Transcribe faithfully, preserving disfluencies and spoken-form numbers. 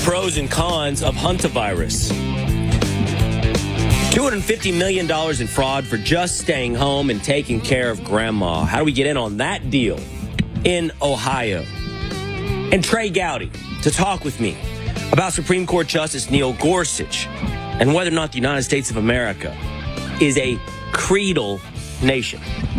pros and cons of hantavirus. two hundred fifty million dollars in fraud for just staying home and taking care of grandma. How do we get in on that deal in Ohio? And Trey Gowdy to talk with me about Supreme Court Justice Neil Gorsuch and whether or not the United States of America is a creedal nation.